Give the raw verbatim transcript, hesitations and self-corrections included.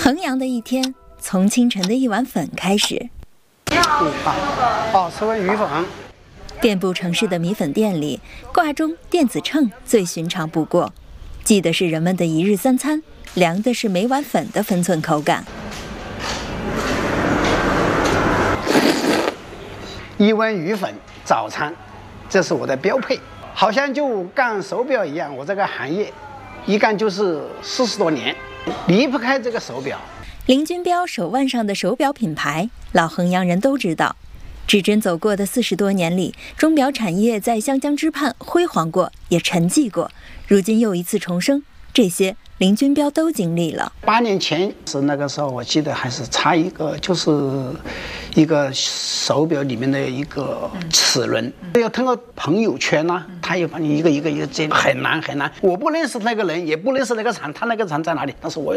衡阳的一天，从清晨的一碗粉开始。 你好，哦，是碗鱼粉。 遍布城市的米粉店里，挂钟、电子秤最寻常不过，记的是人们的一日三餐，量的是每碗粉的分寸口感。 一碗鱼粉早餐，这是我的标配，好像就干手表一样，我这个行业一干就是四十多年，离不开这个手表。 林君标手腕上的手表品牌，老衡阳人都知道。指针走过的四十多年里，钟表产业在湘江之畔辉煌过，也沉寂过，如今又一次重生，这些林君标都经历了。 八年前是那个时候，我记得还是差一个，就是一个手表里面的一个齿轮，嗯、要通过朋友圈呐、啊，他也把你一个一个一个接，很难很难。我不认识那个人，也不认识那个厂，他那个厂在哪里？但是我